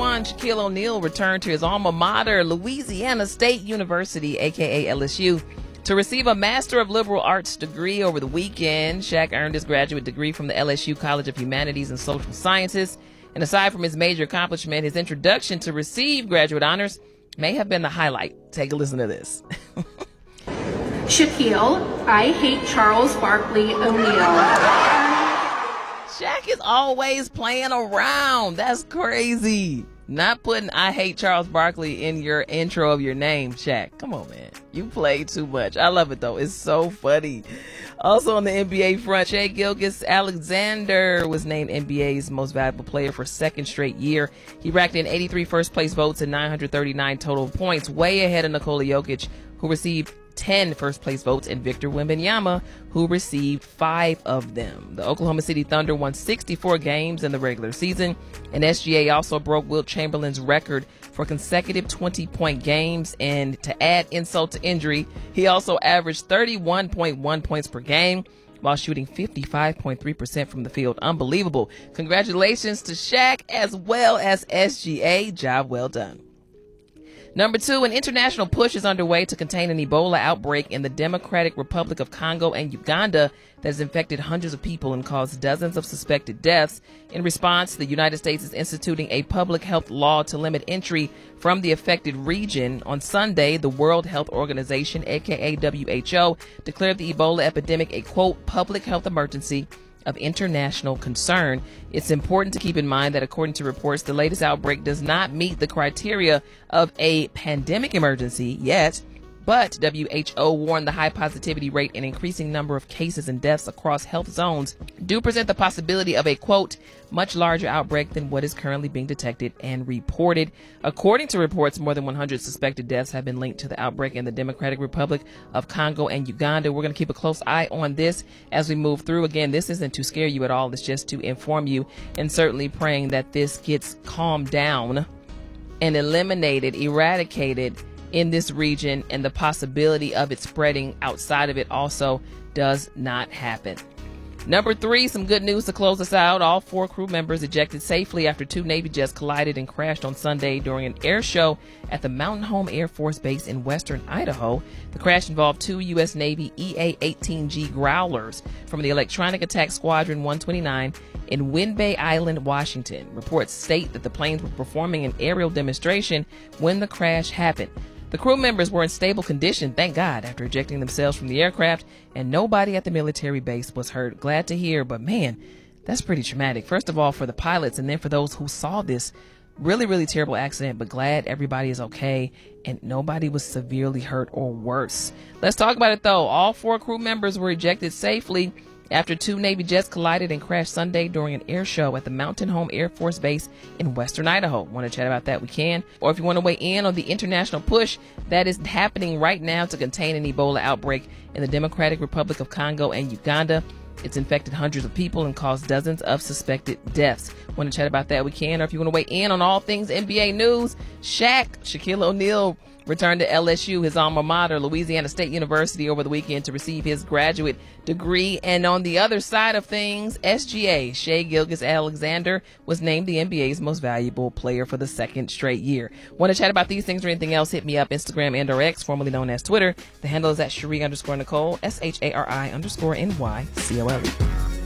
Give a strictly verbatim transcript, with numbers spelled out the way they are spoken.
one, Shaquille O'Neal returned to his alma mater, Louisiana State University, aka L S U, to receive a Master of Liberal Arts degree over the weekend. Shaq earned his graduate degree from the L S U College of Humanities and Social Sciences. And aside from his major accomplishment, his introduction to receive graduate honors may have been the highlight. Take a listen to this. Shaquille, I hate Charles Barkley O'Neal. Shaq is always playing around. That's crazy. Not putting I hate Charles Barkley in your intro of your name, Shaq. Come on, man. You play too much. I love it, though. It's so funny. Also on the N B A front, Shai Gilgeous-Alexander was named N B A's most valuable player for second straight year. He racked in eighty-three first-place votes and nine hundred thirty-nine total points, way ahead of Nikola Jokic, who received ten first-place votes, and Victor Wembanyama, who received five of them. The Oklahoma City Thunder won sixty-four games in the regular season, and S G A also broke Wilt Chamberlain's record for consecutive twenty-point games. And to add insult to injury, he also averaged thirty-one point one points per game while shooting fifty-five point three percent from the field. Unbelievable. Congratulations to Shaq as well as S G A. Job well done. Number two, an international push is underway to contain an Ebola outbreak in the Democratic Republic of Congo and Uganda that has infected hundreds of people and caused dozens of suspected deaths. In response, the United States is instituting a public health law to limit entry from the affected region. On Sunday, the World Health Organization, aka W H O, declared the Ebola epidemic a, quote, public health emergency of international concern. It's important to keep in mind that according to reports, the latest outbreak does not meet the criteria of a pandemic emergency yet, but W H O warned the high positivity rate and increasing number of cases and deaths across health zones do present the possibility of a, quote, much larger outbreak than what is currently being detected and reported. According to reports, more than one hundred suspected deaths have been linked to the outbreak in the Democratic Republic of Congo and Uganda. We're going to keep a close eye on this as we move through. Again, this isn't to scare you at all. It's just to inform you, and certainly praying that this gets calmed down and eliminated, eradicated in this region, and the possibility of it spreading outside of it also does not happen. Number three, some good news to close us out. All four crew members ejected safely after two Navy jets collided and crashed on Sunday during an air show at the Mountain Home Air Force Base in western Idaho. The crash involved two U S Navy E A eighteen G Growlers from the Electronic Attack Squadron one twenty-nine in Wind Bay Island, Washington. Reports state that the planes were performing an aerial demonstration when the crash happened. The crew members were in stable condition, thank God, after ejecting themselves from the aircraft, and nobody at the military base was hurt. Glad to hear, but man, that's pretty traumatic. First of all, for the pilots, and then for those who saw this really, really terrible accident, but glad everybody is okay and nobody was severely hurt or worse. Let's talk about it, though. All four crew members were ejected safely after two Navy jets collided and crashed Sunday during an air show at the Mountain Home Air Force Base in western Idaho. Want to chat about that? We can. Or if you want to weigh in on the international push that is happening right now to contain an Ebola outbreak in the Democratic Republic of Congo and Uganda. It's infected hundreds of people and caused dozens of suspected deaths. Want to chat about that? We can. Or if you want to weigh in on all things N B A news, Shaq, Shaquille O'Neal, returned to L S U, his alma mater, Louisiana State University, over the weekend to receive his graduate degree. And on the other side of things, S G A, Shai Gilgeous-Alexander, was named the N B A's most valuable player for the second straight year. Want to chat about these things or anything else? Hit me up, Instagram and or X, formerly known as Twitter. The handle is at Cherie underscore Nicole, S H A R I underscore N Y C O L E.